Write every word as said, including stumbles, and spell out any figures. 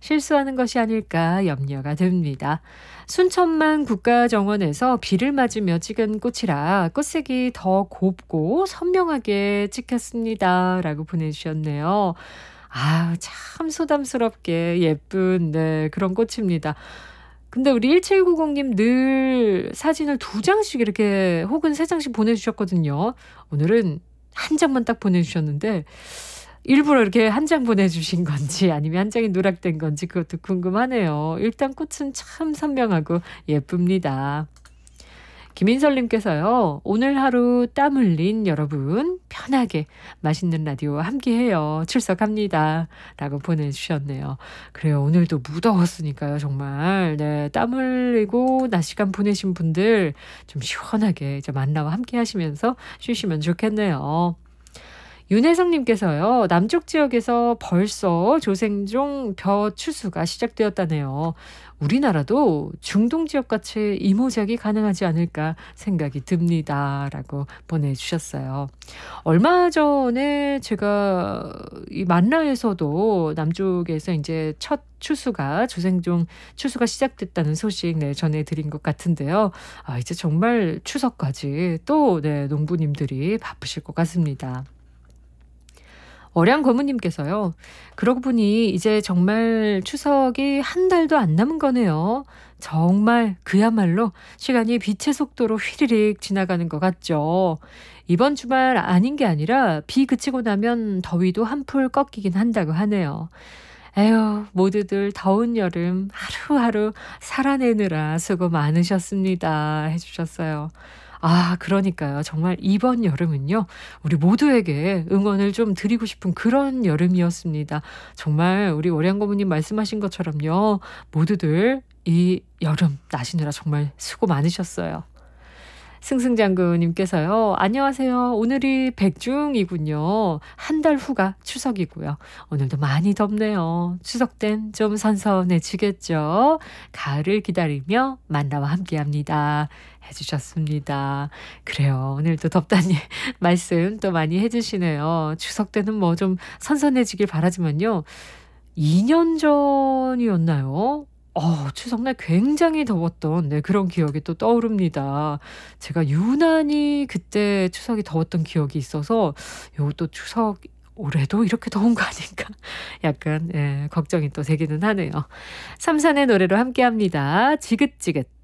실수하는 것이 아닐까 염려가 됩니다. 순천만 국가정원에서 비를 맞으며 찍은 꽃이라 꽃색이 더 곱고 선명하게 찍혔습니다. 라고 보내주셨네요. 아, 참 소담스럽게 예쁜 네, 그런 꽃입니다. 근데 우리 일칠구공님 늘 사진을 두 장씩 이렇게 혹은 세 장씩 보내주셨거든요. 오늘은 한 장만 딱 보내주셨는데 일부러 이렇게 한 장 보내주신 건지 아니면 한 장이 누락된 건지 그것도 궁금하네요. 일단 꽃은 참 선명하고 예쁩니다. 김인설님께서요. 오늘 하루 땀 흘린 여러분 편하게 맛있는 라디오와 함께해요. 출석합니다. 라고 보내주셨네요. 그래요. 오늘도 무더웠으니까요. 정말 네, 땀 흘리고 낮 시간 보내신 분들 좀 시원하게 이제 만나와 함께 하시면서 쉬시면 좋겠네요. 윤혜성님께서요. 남쪽 지역에서 벌써 조생종 벼 추수가 시작되었다네요. 우리나라도 중동 지역같이 이모작이 가능하지 않을까 생각이 듭니다. 라고 보내주셨어요. 얼마 전에 제가 이 만라에서도 남쪽에서 이제 첫 추수가 조생종 추수가 시작됐다는 소식 네, 전해드린 것 같은데요. 아, 이제 정말 추석까지 또 네, 농부님들이 바쁘실 것 같습니다. 월양 고모님께서요. 그러고 보니 이제 정말 추석이 한 달도 안 남은 거네요. 정말 그야말로 시간이 빛의 속도로 휘리릭 지나가는 것 같죠. 이번 주말 아닌 게 아니라 비 그치고 나면 더위도 한풀 꺾이긴 한다고 하네요. 에휴, 모두들 더운 여름 하루하루 살아내느라 수고 많으셨습니다. 해주셨어요. 아, 그러니까요. 정말 이번 여름은요. 우리 모두에게 응원을 좀 드리고 싶은 그런 여름이었습니다. 정말 우리 월양 고모님 말씀하신 것처럼요. 모두들 이 여름 나시느라 정말 수고 많으셨어요. 승승장구님께서요. 안녕하세요. 오늘이 백중이군요. 한 달 후가 추석이고요. 오늘도 많이 덥네요. 추석 땐 좀 선선해지겠죠. 가을을 기다리며 만나와 함께합니다. 해주셨습니다. 그래요. 오늘도 덥다니 말씀 또 많이 해주시네요. 추석 때는 뭐 좀 선선해지길 바라지만요. 이 년 전이었나요? 어, 추석날 굉장히 더웠던 네, 그런 기억이 또 떠오릅니다. 제가 유난히 그때 추석이 더웠던 기억이 있어서 요것도 추석 올해도 이렇게 더운 거 아닌가 약간 예, 걱정이 또 되기는 하네요. 삼산의 노래로 함께합니다. 지긋지긋.